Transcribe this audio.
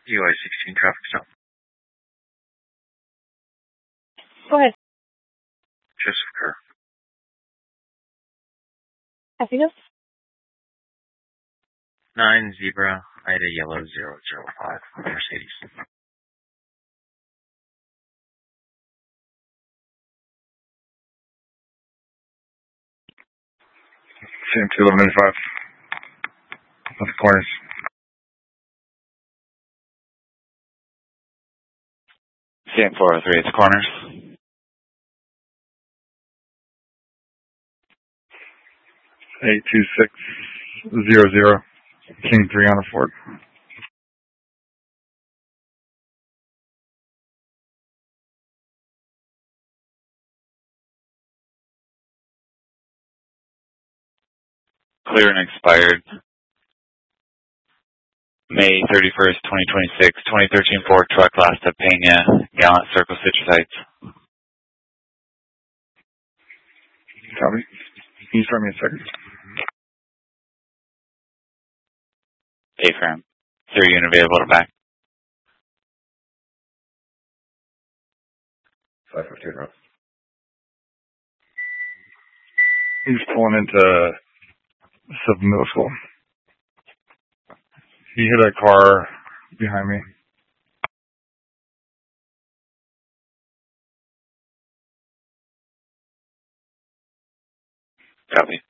UI 16 traffic stop. Go ahead. Joseph Kerr. Happiness? 9 Zebra Ida Yellow 005 Mercedes. CM2 1195. Left corners. CM403, it's corners. 82600. King 3 on a Ford. Clear and expired. May 31st, 2026, 2013 Ford truck, last to Pena, Gallant Circle, Citrus Heights. Copy. Can you start me a second? A-frame. Sir, unit available to back. 515 route. He's pulling into Sub Middle School. He hit a car behind me. Copy.